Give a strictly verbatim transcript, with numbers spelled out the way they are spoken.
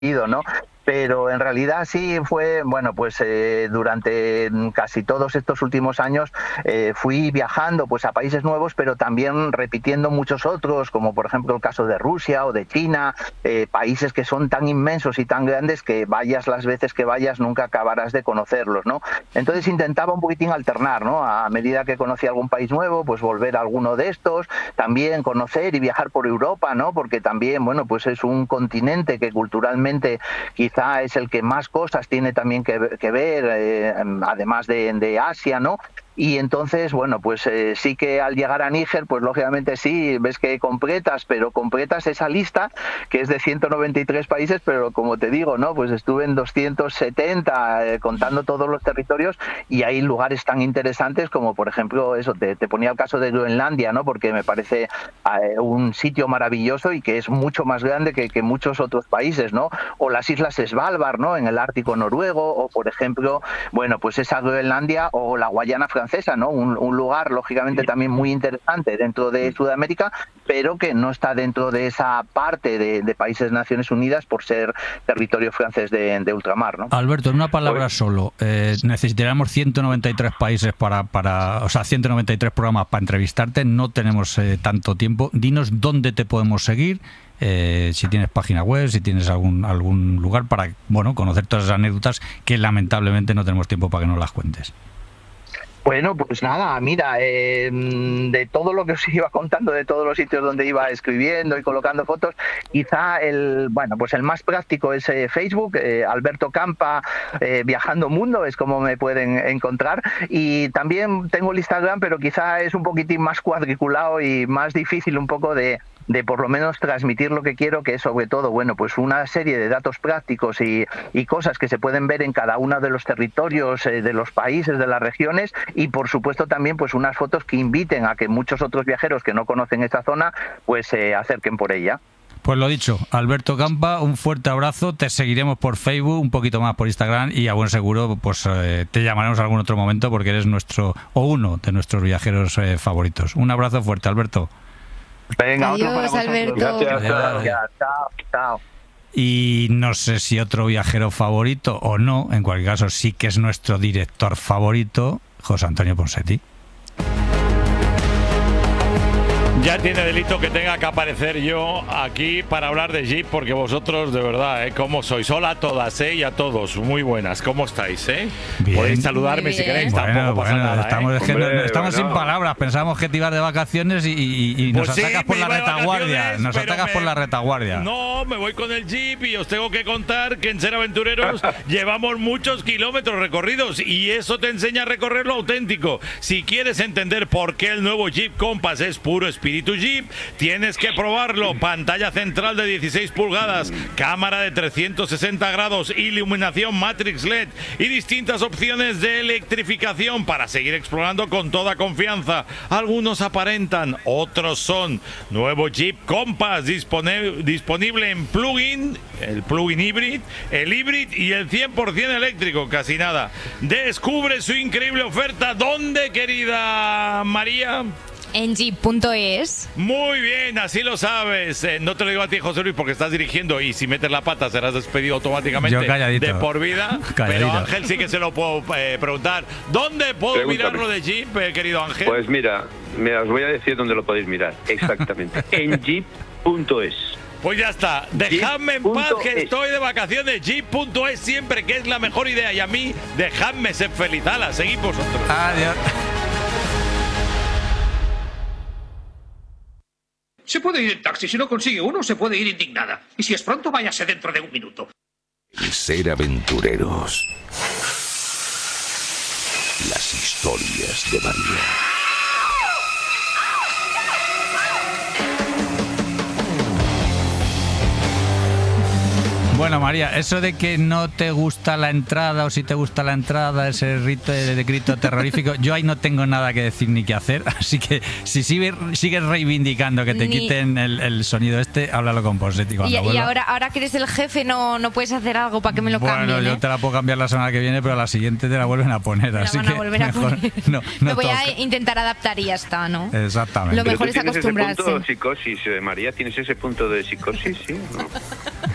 ¿no? Pero en realidad sí fue, bueno, pues eh, durante casi todos estos últimos años eh, fui viajando pues a países nuevos, pero también repitiendo muchos otros, como por ejemplo el caso de Rusia o de China, eh, países que son tan inmensos y tan grandes que vayas las veces que vayas nunca acabarás de conocerlos, ¿no? Entonces intentaba un poquitín alternar, ¿no? A medida que conocía algún país nuevo, pues volver a alguno de estos, también conocer y viajar por Europa, ¿no? Porque también, bueno, pues es un continente que culturalmente quizá es el que más cosas tiene también que, que ver, eh, además de, de Asia, ¿no? Y entonces, bueno, pues eh, sí que al llegar a Níger, pues lógicamente sí, ves que completas, pero completas esa lista, que es de ciento noventa y tres países, pero como te digo, ¿no? Pues estuve en doscientos setenta, eh, contando todos los territorios, y hay lugares tan interesantes como, por ejemplo, eso, te, te ponía el caso de Groenlandia, ¿no? Porque me parece eh, un sitio maravilloso y que es mucho más grande que, que muchos otros países, ¿no? O las islas Svalbard, ¿no? En el Ártico noruego, o por ejemplo, bueno, pues esa Groenlandia o la Guayana francesa, ¿no? Un, un lugar lógicamente también muy interesante dentro de Sudamérica, pero que no está dentro de esa parte de, de países Naciones Unidas por ser territorio francés de, de ultramar, ¿no? Alberto, en una palabra solo, eh, necesitaríamos ciento noventa y tres países para, para, o sea, ciento noventa y tres programas para entrevistarte, no tenemos eh, tanto tiempo. Dinos dónde te podemos seguir. Eh, si tienes página web, si tienes algún algún lugar para, bueno, conocer todas esas anécdotas que lamentablemente no tenemos tiempo para que nos las cuentes. Bueno, pues nada, mira, eh, de todo lo que os iba contando, de todos los sitios donde iba escribiendo y colocando fotos, quizá el, bueno, pues el más práctico es eh, Facebook, eh, Alberto Campa, eh, Viajando Mundo, es como me pueden encontrar, y también tengo el Instagram, pero quizá es un poquitín más cuadriculado y más difícil un poco de de por lo menos transmitir lo que quiero, que es sobre todo, bueno, pues una serie de datos prácticos y, y cosas que se pueden ver en cada uno de los territorios, eh, de los países, de las regiones, y por supuesto también pues unas fotos que inviten a que muchos otros viajeros que no conocen esa zona pues se eh, acerquen por ella. Pues lo dicho, Alberto Campa, un fuerte abrazo, te seguiremos por Facebook, un poquito más por Instagram y a buen seguro pues eh, te llamaremos en algún otro momento porque eres nuestro o uno de nuestros viajeros eh, favoritos. Un abrazo fuerte, Alberto. Venga, adiós, Alberto. Gracias, gracias. Chao, chao. Y no sé si otro viajero favorito o no, en cualquier caso sí que es nuestro director favorito, José Antonio Ponseti. Ya tiene delito que tenga que aparecer yo aquí para hablar de Jeep, porque vosotros, de verdad, ¿eh? ¿Cómo sois? Hola a todas, ¿eh? Y a todos, muy buenas. ¿Cómo estáis, eh? Bien. Podéis saludarme si queréis, bueno, tampoco pasa bueno, nada, estamos, ¿eh? es que Hombre, no, estamos bueno. sin palabras. Pensamos que te ibas de vacaciones y, y, y nos Pues sí, atacas por me la iba de retaguardia. vacaciones, Nos pero atacas me- por la retaguardia. No, me voy con el Jeep y os tengo que contar que en Ser Aventureros llevamos muchos kilómetros recorridos y eso te enseña a recorrer lo auténtico. Si quieres entender por qué el nuevo Jeep Compass es puro espíritu Jeep, tienes que probarlo. Pantalla central de dieciséis pulgadas, cámara de trescientos sesenta grados, iluminación Matrix L E D y distintas opciones de electrificación para seguir explorando con toda confianza. Algunos aparentan, otros son. Nuevo Jeep Compass dispone- disponible en plug-in, el plug-in híbrido, el híbrido y el cien por ciento eléctrico, casi nada. Descubre su increíble oferta. ¿Dónde, querida María? En jeep punto es. Muy bien, así lo sabes. Eh, no te lo digo a ti, José Luis, porque estás dirigiendo y si metes la pata serás despedido automáticamente Yo calladito. de por vida. Calladito. Pero Ángel sí que se lo puedo eh, preguntar. ¿Dónde puedo Pregúntame. mirarlo de Jeep, eh, querido Ángel? Pues mira, me os voy a decir dónde lo podéis mirar, exactamente. En jeep punto es. Pues ya está, dejadme en Jeep paz punto que es. estoy de vacaciones. Jeep punto es siempre, que es la mejor idea. Y a mí, dejadme ser feliz. Ala, seguid vosotros. Adiós. Se puede ir en taxi. Si no consigue uno, se puede ir indignada. Y si es pronto, váyase dentro de un minuto. Ser aventureros. Las historias de María. Bueno, María, eso de que no te gusta la entrada o si te gusta la entrada, ese rito de, de grito terrorífico, yo ahí no tengo nada que decir ni que hacer, así que si sigue, sigues reivindicando que te Ni- quiten el, el sonido este, háblalo con Ponseti cuando Y, y vuelva. ahora, ahora que eres el jefe, no, no puedes hacer algo para que me lo Bueno, cambien. yo ¿eh? te la puedo cambiar la semana que viene, pero a la siguiente te la vuelven a poner, Me la así van a que volver a mejor poner. no, no Me voy toca. a intentar adaptar y ya está, ¿no? Exactamente. Lo Pero mejor tú es tienes ese acostumbrarse. punto de psicosis, eh, María, ¿tienes ese punto de psicosis? Sí, ¿no?